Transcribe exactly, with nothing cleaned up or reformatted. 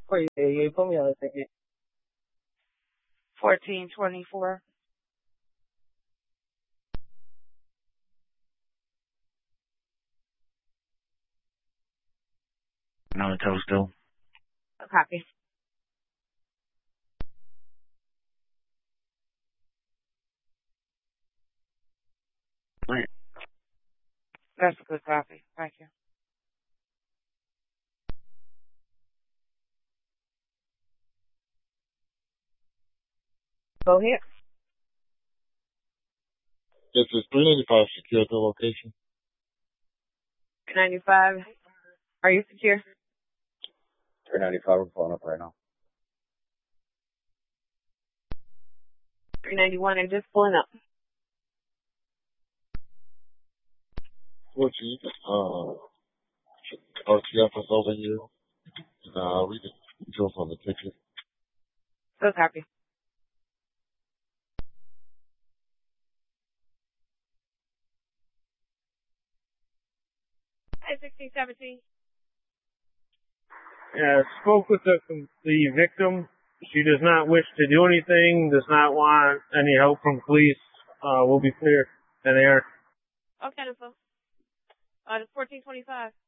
For you, you put me on the ticket. fourteen twenty-four. Another toe still. A copy. Right. That's a good copy. Thank you. Go ahead. This is three ninety-five secure the location. three ninety-five. Are you secure? three ninety-five, we're pulling up right now. three ninety-one, I'm just pulling up. fourteen, uh, R T F is over here. Uh, we can go on the ticket. So copy. sixteen seventeen. Yeah, spoke with the, the victim. She does not wish to do anything, does not want any help from police. Uh, we'll be clear. And they are. Okay, info. Uh, fourteen twenty-five.